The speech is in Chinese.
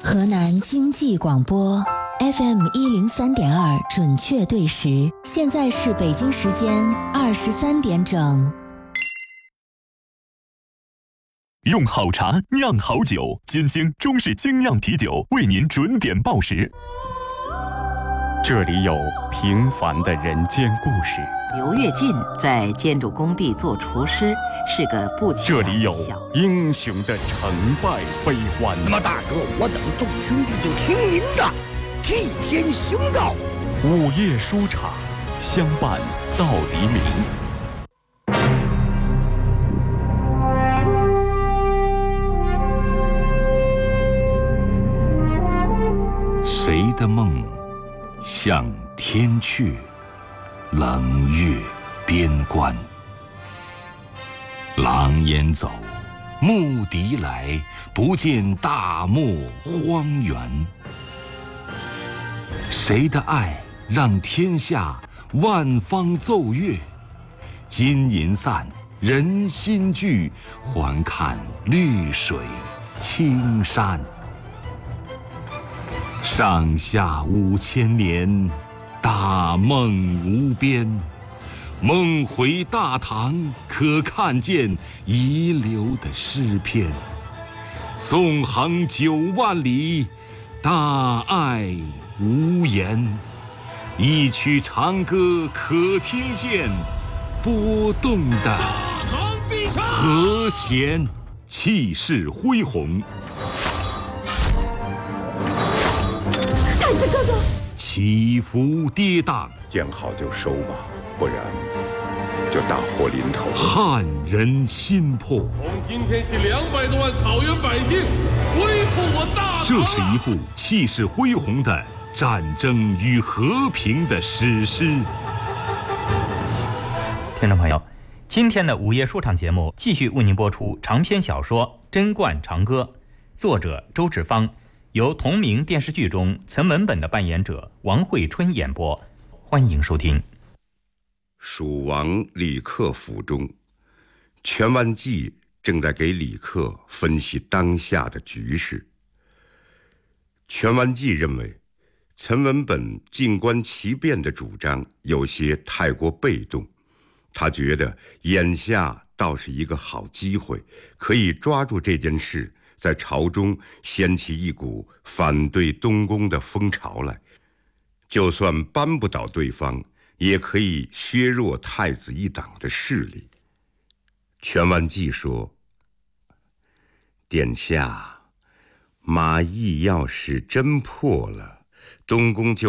河南经济广播 FM 103.2准确对时，现在是北京时间23点整。 用好茶酿好酒，金星中式精酿啤酒为您准点报时。 这里有平凡的人间故事。 刘跃进在建筑工地做厨师，是个不起眼的小。 这里有英雄的成败悲欢。 那么大哥，我等众兄弟就听您的，替天行道。 午夜书场，相伴到黎明。 谁的梦向天阙，冷月边关。狼烟走，牧笛来，不见大漠荒原。谁的爱让天下万方奏乐？金银散，人心聚，还看绿水青山。上下5000年，大梦无边。梦回大唐，可看见遗留的诗篇。纵横9万里，大爱无言。一曲长歌可听见，波动的和弦，气势恢宏。 太子哥哥， 起伏跌宕， 见好就收吧，不然就大祸临头。 撼人心魄。 从今天起，200多万草原百姓恢复我大唐。 这是一部气势恢宏的战争与和平的史诗。 听众朋友，今天的午夜说唱节目继续为您播出长篇小说《贞观长歌》，作者周志芳，由同名电视剧中曾文本的扮演者王慧春演播。欢迎收听。 蜀王李克府中，全万纪正在给李克分析当下的局势。全万纪认为，岑文本静观其变的主张有些太过被动，他觉得眼下倒是一个好机会，可以抓住这件事，在朝中掀起一股反对东宫的风潮来。就算扳不倒对方，也可以削弱太子一党的势力。全万纪说：“殿下，马邑要是真破了，东宫就